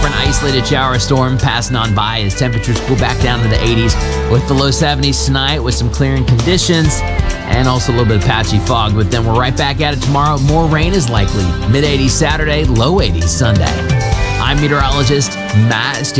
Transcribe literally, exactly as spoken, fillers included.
for an isolated shower storm passing on by as temperatures cool back down to the eighties with the low seventies tonight with some clearing conditions and also a little bit of patchy fog. But then we're right back at it tomorrow. More rain is likely. mid eighties Saturday, low eighties Sunday. I'm meteorologist Matt Stan-